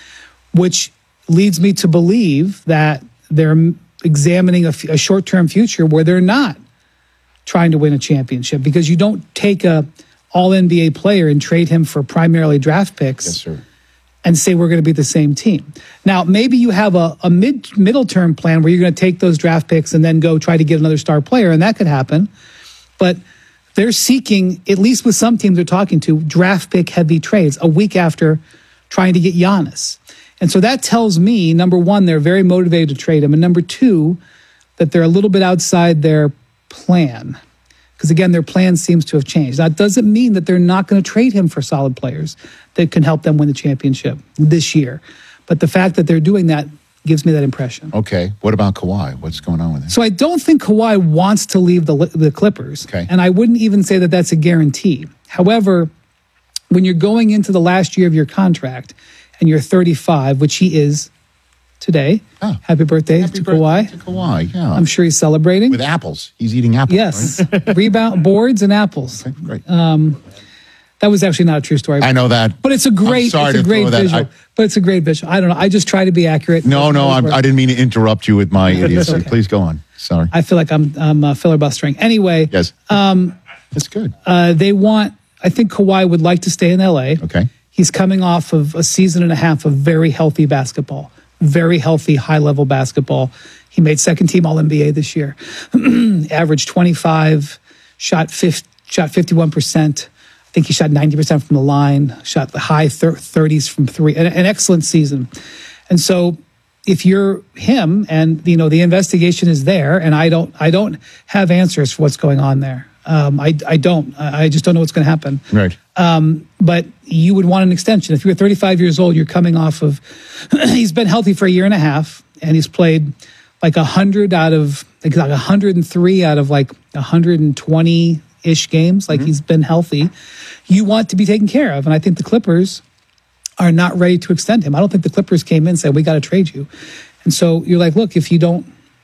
which leads me to believe that they're examining a, a short-term future where they're not trying to win a championship, because you don't take a all N B A player and trade him for primarily draft picks. Yes, sir. And say we're going to be the same team. Now, maybe you have a, a mid middle term plan where you're going to take those draft picks and then go try to get another star player, and that could happen. But they're seeking, at least with some teams they're talking to, draft pick heavy trades a week after trying to get Giannis. And so that tells me, number one, they're very motivated to trade him, and number two, that they're a little bit outside their plan. Because again, their plan seems to have changed. That doesn't mean that they're not going to trade him for solid players that can help them win the championship this year. But the fact that they're doing that gives me that impression. Okay. What about Kawhi? What's going on with him? So I don't think Kawhi wants to leave the the Clippers. Okay. And I wouldn't even say that that's a guarantee. However, when you're going into the last year of your contract and you're thirty-five, which he is today. Oh. Happy birthday Happy to birthday Kawhi. to Kawhi, yeah. I'm sure he's celebrating. With apples. He's eating apples, Yes. right? Rebound, boards, and apples. Okay, great. Um, that was actually not a true story. I know that. But it's a great, I'm sorry it's a to great throw that. visual. I- but it's a great visual. I don't know. I just try to be accurate. No, no, I'm, I didn't mean to interrupt you with my idiocy. okay. Please go on. Sorry. I feel like I'm, I'm uh, filibustering. Anyway. Yes. Um, That's good. Uh, they want, I think Kawhi would like to stay in L A. Okay. He's coming off of a season and a half of very healthy basketball, very healthy, high-level basketball. He made second team All N B A this year. Averaged twenty-five, shot fifty, shot fifty-one percent. I think he shot ninety percent from the line, shot the high thirties from three. An, an excellent season. And so if you're him, and you know the investigation is there, and I don't I don't have answers for what's going on there. Um, I, I don't. I just don't know what's going to happen. Right. Um, but you would want an extension. If you're thirty-five years old, you're coming off of, he's been healthy for a year and a half, and he's played like one hundred out of, like one hundred three out of like one hundred twenty-ish games. Like mm-hmm. he's been healthy. You want to be taken care of. And I think the Clippers are not ready to extend him. I don't think the Clippers came in and said, we got to trade you. And so you're like, look, if you don't,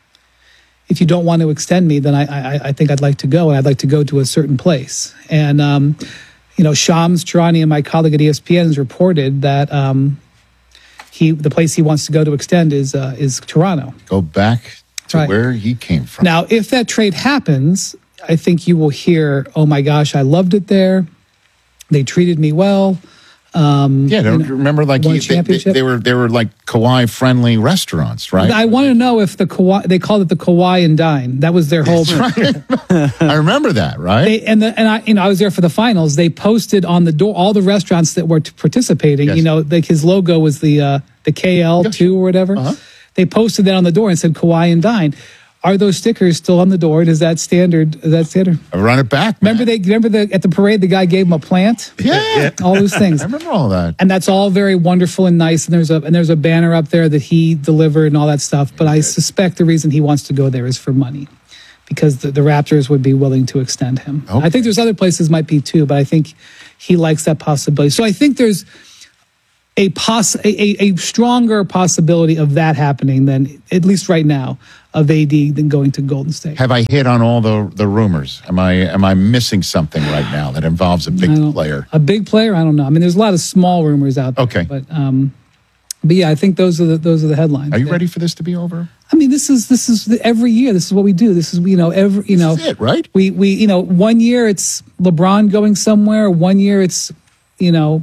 if you don't want to extend me, then I, I, I think I'd like to go, and I'd like to go to a certain place. And, um, you know, Shams Charania and my colleague at E S P N has reported that um, he, the place he wants to go to extend is uh, is Toronto. Go back to Right. where he came from. Now, if that trade happens, I think you will hear, oh my gosh, I loved it there. They treated me well. Um, Yeah, don't you remember like won a he- they, they, championship. they were they were like Kauai friendly restaurants, right? I want to know if the Kauai, they called it the Kauai and Dine. That was their whole. I remember that, right? They, and the, and I you know I was there for the finals. They posted on the door all the restaurants that were t- participating. You know, like his logo was the uh, the K L two or whatever. Uh-huh. They posted that on the door and said Kauai and Dine. Are those stickers still on the door? And is that standard? Is that standard? Run it back. Remember they remember the at the parade the guy gave him a plant. Yeah, all those things. I remember all that. And that's all very wonderful and nice. And there's a and there's a banner up there that he delivered and all that stuff. But I suspect the reason he wants to go there is for money, because the, the Raptors would be willing to extend him. Okay. I think there's other places might be too, but I think he likes that possibility. So I think there's a poss a, a, a stronger possibility of that happening than, at least right now, of A D than going to Golden State. Have I hit on all the the rumors? Am I am I missing something right now that involves a big player? A big player? I don't know. I mean, there's a lot of small rumors out there. Okay. But um, but yeah, I think those are the those are the headlines. Are you Yeah. ready for this to be over? I mean, this is this is the, every year. This is what we do. This is you know every you know This is it, right? We we you know one year it's LeBron going somewhere. One year it's you know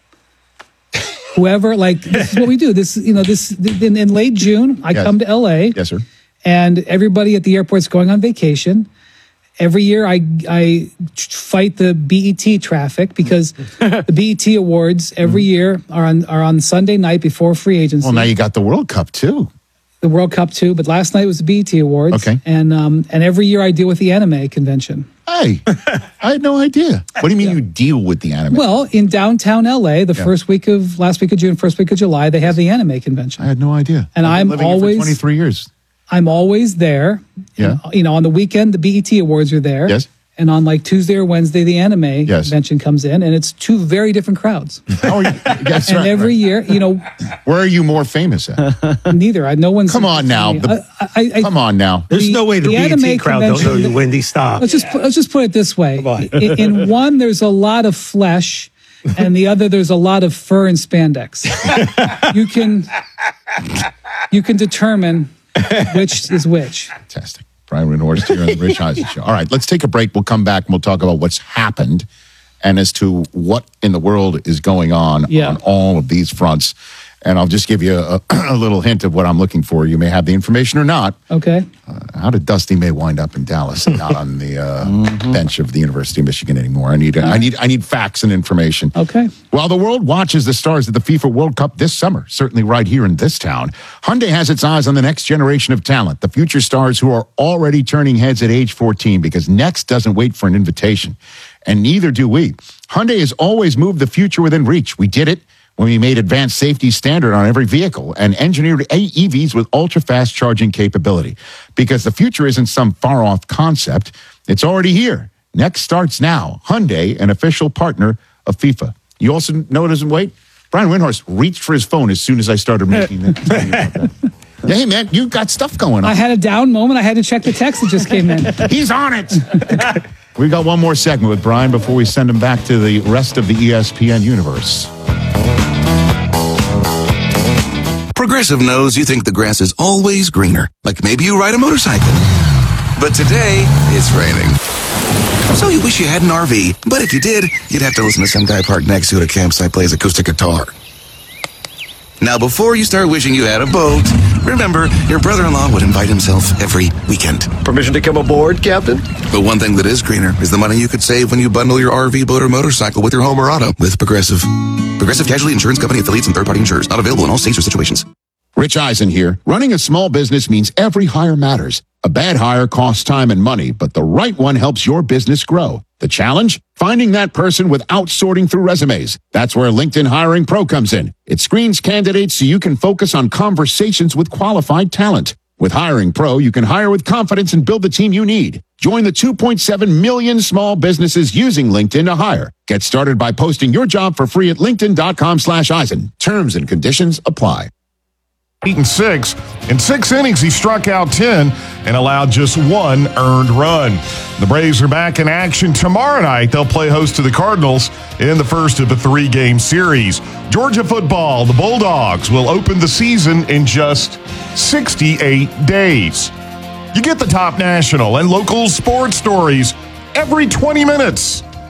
whoever. Like this is what we do. This you know this in, in late June I Yes. come to L A. Yes, sir. And everybody at the airport's going on vacation. Every year I I fight the B E T traffic because the B E T awards every year are on are on Sunday night before free agency. Well, now you got the World Cup too. The World Cup too, but last night was the B E T awards. Okay. And um and every year I deal with the anime convention. Hey, I had no idea. What do you mean you deal with the anime? Well, in downtown L A, the Yeah. first week of last week of June, first week of July, they have the anime convention. I had no idea. And I've been I'm living here for always twenty-three years. I'm always there. Yeah. And, you know, on the weekend, the B E T awards are there. Yes. And on like Tuesday or Wednesday, the anime Yes. convention comes in, and it's two very different crowds. Oh, that's and right, every right. year, you know, Where are you more famous at? neither. I no one's. Come on now. The- I, I, I, Come on now. There's The- no way the the B E T anime crowd don't know convention- you, Wendy. Stop. Let's just put, let's just put it this way: in, in one, there's a lot of flesh, and the other, there's a lot of fur and spandex. you can you can determine which is which. Fantastic. Brian Windhorst here on the Rich Eisen Show. All right, let's take a break. We'll come back and we'll talk about what's happened and as to what in the world is going on Yeah. on all of these fronts. And I'll just give you a, a little hint of what I'm looking for. You may have the information or not. Okay. How did Dusty May wind up in Dallas and not on the uh, bench of the University of Michigan anymore? I need, I need, I need facts and information. Okay. While the world watches the stars of the FIFA World Cup this summer, certainly right here in this town, Hyundai has its eyes on the next generation of talent, the future stars who are already turning heads at age fourteen, because next doesn't wait for an invitation, and neither do we. Hyundai has always moved the future within reach. We did it when we made advanced safety standard on every vehicle and engineered E Vs with ultra-fast charging capability. Because the future isn't some far-off concept, it's already here. Next starts now. Hyundai, an official partner of FIFA. You also know it doesn't wait? Brian Windhorst reached for his phone as soon as I started making that. Yeah, hey, man, you got stuff going on. I had a down moment. I had to check the text that just came in. He's on it. We got one more segment with Brian before we send him back to the rest of the E S P N universe. Progressive knows you think the grass is always greener, like maybe you ride a motorcycle. But today, it's raining. So you wish you had an R V, but if you did, you'd have to listen to some guy parked next to you at a campsite plays acoustic guitar. Now, before you start wishing you had a boat, remember, your brother-in-law would invite himself every weekend. Permission to come aboard, Captain? But one thing that is greener is the money you could save when you bundle your R V, boat, or motorcycle with your home or auto with Progressive. Progressive Casualty Insurance Company affiliates and third-party insurers. Not available in all states or situations. Rich Eisen here. Running a small business means every hire matters. A bad hire costs time and money, but the right one helps your business grow. The challenge? Finding that person without sorting through resumes. That's where LinkedIn Hiring Pro comes in. It screens candidates so you can focus on conversations with qualified talent. With Hiring Pro, you can hire with confidence and build the team you need. Join the two point seven million small businesses using LinkedIn to hire. Get started by posting your job for free at linkedin.com slash Eisen. Terms and conditions apply. Eight and six. In six innings, he struck out ten and allowed just one earned run. The Braves are back in action tomorrow night. They'll play host to the Cardinals in the first of a three-game series. Georgia football, the Bulldogs, will open the season in just sixty-eight days. You get the top national and local sports stories every twenty minutes.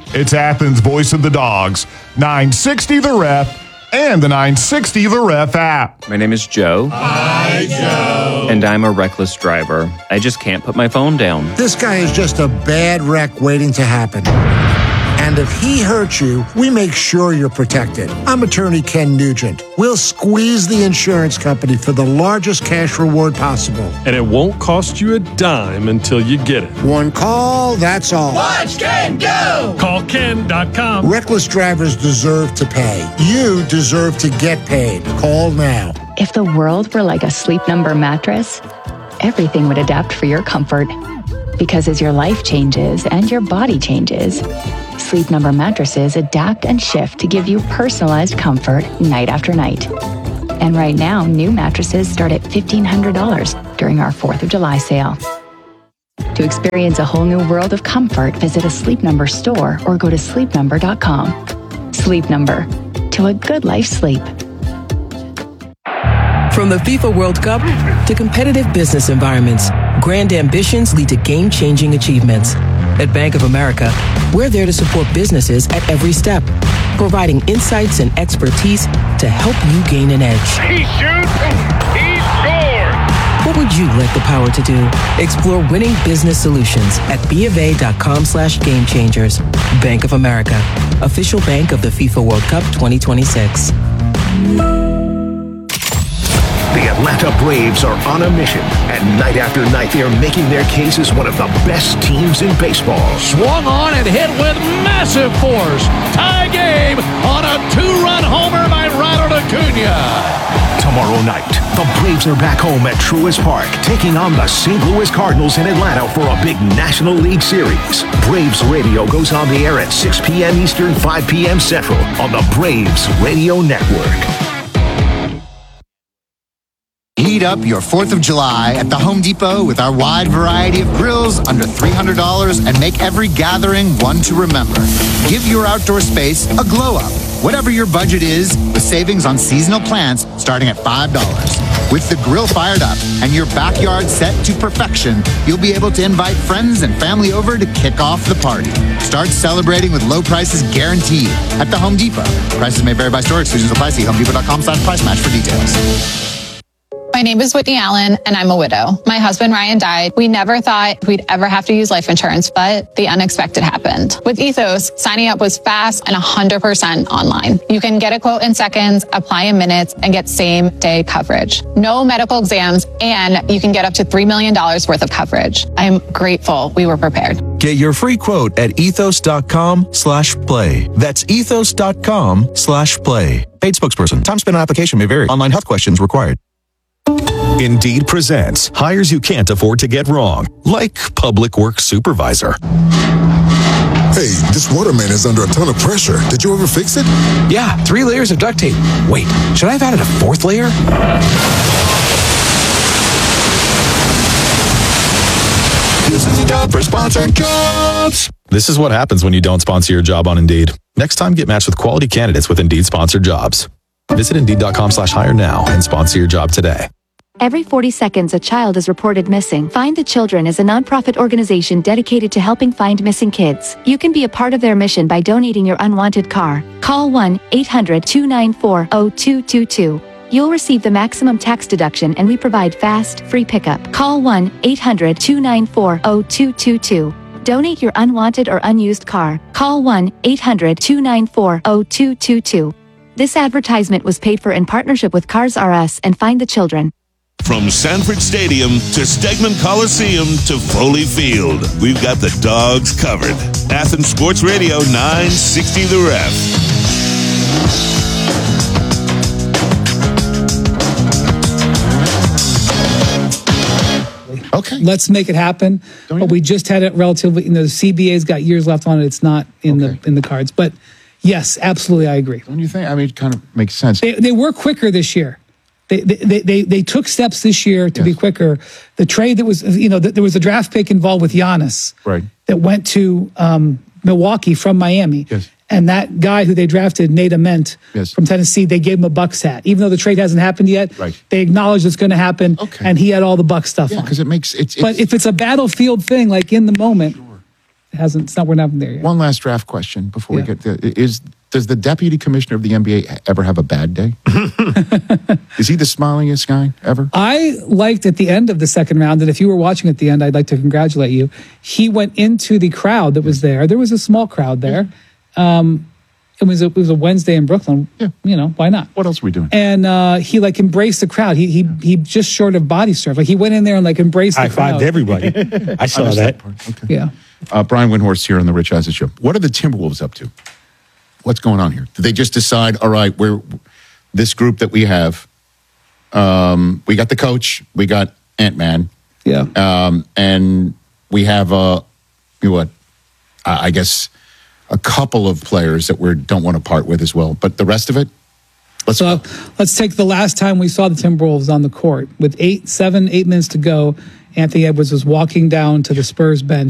It's Athens' voice of the dogs, nine sixty The Ref, and the nine sixty The Ref app. My name is Joe. Hi, Joe. And I'm a reckless driver. I just can't put my phone down. This guy is just a bad wreck waiting to happen. And if he hurts you, we make sure you're protected. I'm attorney Ken Nugent. We'll squeeze the insurance company for the largest cash reward possible. And it won't cost you a dime until you get it. One call, that's all. Watch Ken go! Call Ken dot com. Reckless drivers deserve to pay. You deserve to get paid. Call now. If the world were like a Sleep Number mattress, everything would adapt for your comfort. Because as your life changes and your body changes, Sleep Number mattresses adapt and shift to give you personalized comfort night after night. And right now, new mattresses start at fifteen hundred dollars during our fourth of July sale. To experience a whole new world of comfort, visit a Sleep Number store or go to sleep number dot com. Sleep Number. To a good life sleep. From the FIFA World Cup to competitive business environments, grand ambitions lead to game-changing achievements. At Bank of America, we're there to support businesses at every step, providing insights and expertise to help you gain an edge. He shoots, he scores! What would you like the power to do? Explore winning business solutions at BofA.com slash game changers. Bank of America, official bank of the FIFA World Cup twenty twenty-six. The Atlanta Braves are on a mission, and night after night they are making their case as one of the best teams in baseball. Swung on and hit with massive force. Tie game on a two-run homer by Ronald Acuna. Tomorrow night, the Braves are back home at Truist Park, taking on the Saint Louis Cardinals in Atlanta for a big National League Series. Braves Radio goes on the air at six p.m. Eastern, five p.m. Central on the Braves Radio Network. Heat up your fourth of July at the Home Depot with our wide variety of grills under three hundred dollars and make every gathering one to remember. Give your outdoor space a glow up, whatever your budget is, with savings on seasonal plants starting at five dollars. With the grill fired up and your backyard set to perfection, you'll be able to invite friends and family over to kick off the party. Start celebrating with low prices guaranteed at the Home Depot. Prices may vary by store. Exclusions apply. See homedepot.com slash price match for details. My name is Whitney Allen, and I'm a widow. My husband, Ryan, died. We never thought we'd ever have to use life insurance, but the unexpected happened. With Ethos, signing up was fast and one hundred percent online. You can get a quote in seconds, apply in minutes, and get same-day coverage. No medical exams, and you can get up to three million dollars worth of coverage. I'm grateful we were prepared. Get your free quote at ethos.com slash play. That's ethos.com slash play. Paid spokesperson. Time spent on application may vary. Online health questions required. Indeed presents hires you can't afford to get wrong, like public works supervisor. Hey, this waterman is under a ton of pressure. Did you ever fix it? Yeah, three layers of duct tape. Wait, should I have added a fourth layer? This is the job for sponsored jobs. This is what happens when you don't sponsor your job on Indeed. Next time, get matched with quality candidates with Indeed sponsored jobs. Visit Indeed.com slash hire now and sponsor your job today. Every forty seconds, a child is reported missing. Find the Children is a nonprofit organization dedicated to helping find missing kids. You can be a part of their mission by donating your unwanted car. Call one eight hundred two nine four zero two two two. You'll receive the maximum tax deduction, and we provide fast, free pickup. Call one eight hundred two nine four zero two two two. Donate your unwanted or unused car. Call one eight hundred two nine four zero two two two. This advertisement was paid for in partnership with Cars R Us and Find the Children. From Sanford Stadium to Stegman Coliseum to Foley Field, we've got the dogs covered. Athens Sports Radio nine sixty The Ref. Okay. Let's make it happen. Don't but we just had it relatively, you know, the C B A's got years left on it. It's not in okay. the in the cards. But yes, absolutely, I agree. Don't you think? I mean, it kind of makes sense. They, they were quicker this year. They, they they they took steps this year to yes. be quicker. The trade that was, you know, there was a draft pick involved with Giannis, right? That went to um, Milwaukee from Miami, yes. And that guy who they drafted, Nate Ament, yes. from Tennessee, they gave him a Bucks hat, even though the trade hasn't happened yet. Right. They acknowledged it's going to happen, okay. And he had all the Bucks stuff yeah, on. because it makes it's, it's. But if it's a battlefield thing, like in the moment, sure. it hasn't. It's not. We're not there yet. One last draft question before Yeah. we get to is. Does the deputy commissioner of the N B A ever have a bad day? Is he the smilingest guy ever? I liked at the end of the second round, and if you were watching at the end, I'd like to congratulate you. He went into the crowd that was there. There was a small crowd there. Um, it was a, it was a Wednesday in Brooklyn. Yeah. You know, why not? What else are we doing? And uh, he like embraced the crowd. He he he just short of body surf. Like he went in there and like embraced the crowd. High-fived everybody. I saw missed that. part. Okay. Yeah. Uh, Brian Windhorst here on the Rich Eisen Show. What are the Timberwolves up to? What's going on here? Did they just decide, all right, we're this group that we have, um, we got the coach, we got Ant-Man. Yeah. Um, and we have, uh, you know what, I I guess a couple of players that we don't want to part with as well. But the rest of it, let's So let's take the last time we saw the Timberwolves on the court with eight, seven, eight minutes to go. Anthony Edwards was walking down to the Spurs bench.